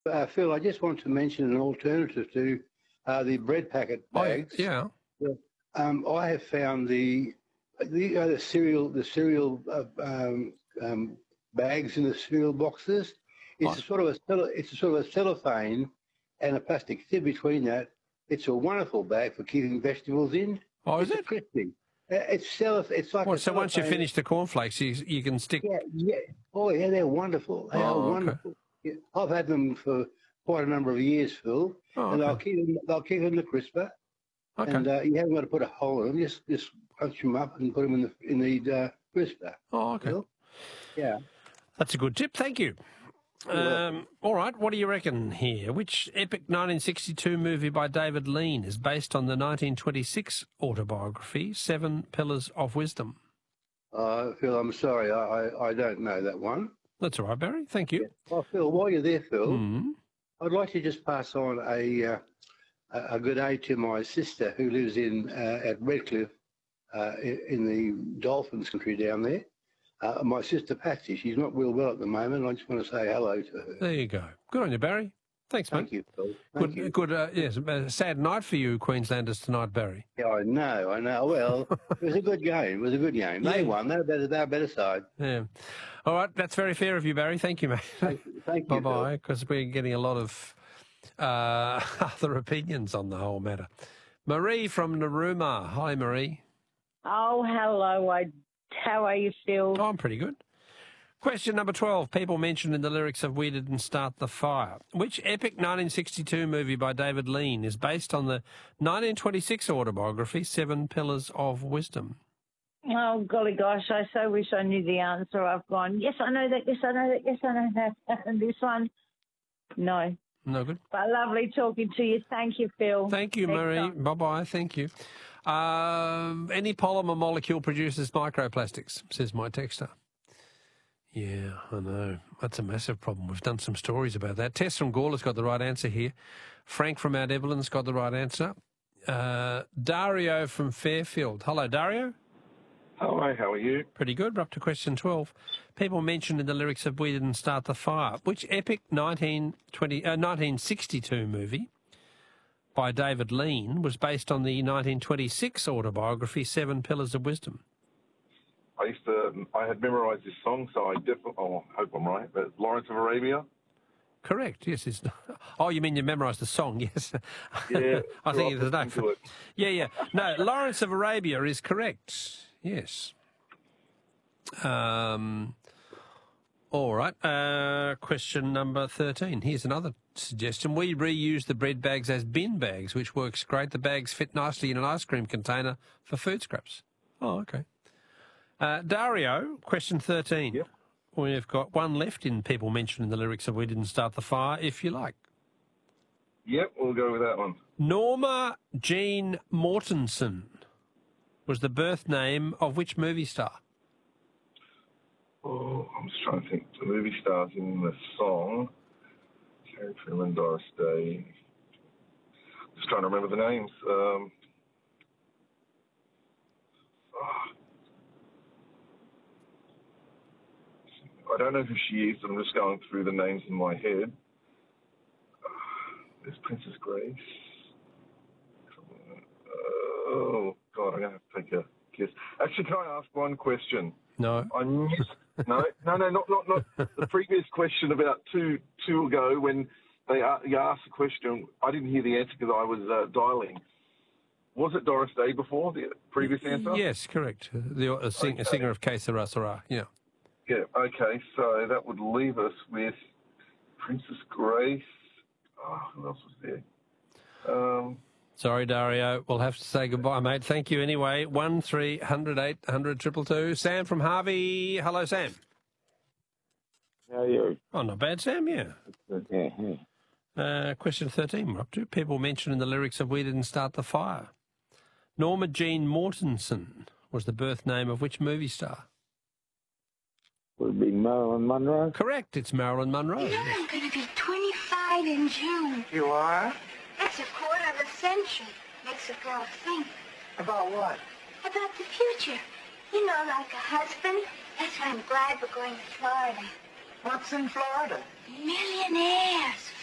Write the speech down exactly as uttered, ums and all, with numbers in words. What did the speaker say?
Uh, Phil, I just want to mention an alternative to uh, the bread packet Oh, bags. yeah. Um, I have found the the, uh, the cereal the cereal uh, um, um, bags in the cereal boxes. It's a What? sort of a cello- it's a sort of a cellophane and a plastic tip between that. It's a wonderful bag for keeping vegetables in. Oh, is It's a it? crispy. Uh, It's cello. It's like Well, a so once you cellophane. finish the cornflakes, you you can stick. Yeah, yeah. Oh, yeah, they're wonderful. They are Oh, okay. wonderful. Yeah, I've had them for quite a number of years, Phil, Oh, and okay. they'll keep them. They'll keep them the crisper, Okay. and uh, you haven't got to put a hole in them. Just just punch them up and put them in the in the uh, crisper. Oh, okay. Phil. Yeah. That's a good tip. Thank you. You're welcome. Um, all right. What do you reckon here? Which epic nineteen sixty-two movie by David Lean is based on the nineteen twenty-six autobiography Seven Pillars of Wisdom? Uh, Phil, I'm sorry, I, I I don't know that one. That's all right, Barry. Thank you. Oh, Phil, while you're there, Phil, Mm. I'd like to just pass on a uh, a a good day to my sister who lives in uh, at Redcliffe uh, i- in the Dolphins country down there. Uh, my sister Patsy, she's not real well at the moment. I just want to say hello to her. There you go. Good on you, Barry. Thanks, mate. Thank you, Phil. Thank Good, you. good. Uh, yes, a sad night for you, Queenslanders tonight, Barry. Yeah, I know, I know. Well, it was a good game. It was a good game. They Yeah. won. They're better. They're a better side. Yeah. All right, that's very fair of you, Barry. Thank you, mate. Thank, thank Bye you, Phil. bye. Because we're getting a lot of uh, other opinions on the whole matter. Marie from Narooma. Hi, Marie. Oh, hello. I, how are you, Phil? Oh, I'm pretty good. Question number twelve. People mentioned in the lyrics of We Didn't Start the Fire. Which epic nineteen sixty-two movie by David Lean is based on the nineteen twenty-six autobiography Seven Pillars of Wisdom? Oh, golly gosh, I so wish I knew the answer. I've gone, yes, I know that, yes, I know that, yes, I know that. And this one, no. No good. But lovely talking to you. Thank you, Phil. Thank you, Next Marie. time. Bye-bye. Thank you. Um, any polymer molecule produces microplastics, says my texter. Yeah, I know. That's a massive problem. We've done some stories about that. Tess from Gawler's got the right answer here. Frank from Mount Evelyn's got the right answer. Uh, Dario from Fairfield. Hello, Dario. Hello, how are you? Pretty good. We're up to question twelve. People mentioned in the lyrics of We Didn't Start the Fire. Which epic nineteen twenty, uh, nineteen sixty-two movie by David Lean was based on the nineteen twenty-six autobiography Seven Pillars of Wisdom? I used to, I had memorised this song, so I definitely, oh, I hope I'm right, but Lawrence of Arabia. Correct, yes. It's, oh, you mean you memorised the song, yes. Yeah. I think grew there's up no... listening to it. Yeah, yeah. No, Lawrence of Arabia is correct, yes. Um, all right. Uh, question number thirteen. Here's another suggestion. We reuse the bread bags as bin bags, which works great. The bags fit nicely in an ice cream container for food scraps. Oh, okay. Uh, Dario, question thirteen. Yep. We've got one left in people mentioned in the lyrics of We Didn't Start the Fire, if you like. Yep, we'll go with that one. Norma Jean Mortensen was the birth name of which movie star? Oh, I'm just trying to think. The movie stars in the song. Terry Freeman, Doris Day. Just trying to remember the names. Um, oh. I don't know who she is. I'm just going through the names in my head. There's Princess Grace. Oh, God, I'm going to have to take a kiss. Actually, can I ask one question? No. I missed... No, no, no, not not not the previous question about two two ago when they uh, you asked the question. I didn't hear the answer because I was uh, dialing. Was it Doris Day before the previous answer? Yes, correct. The a sing, Okay. a singer of Que Sera Sera, yeah. Yeah. Okay. So that would leave us with Princess Grace. Oh, who else was there? Um, Sorry, Dario. We'll have to say goodbye, mate. Thank you anyway. One three hundred eight hundred triple two. Sam from Harvey. Hello, Sam. How are you? Oh, not bad, Sam. Yeah. Yeah, yeah. Uh, question thirteen. We're up to. People mentioned in the lyrics of We Didn't Start the Fire. Norma Jean Mortensen was the birth name of which movie star? Would it be Marilyn Monroe? Correct. It's Marilyn Monroe. You know I'm going to be twenty-five in June. You are? That's a quarter of a century. Makes a girl think. About what? About the future. You know, like a husband. That's why I'm glad we're going to Florida. What's in Florida? Millionaires.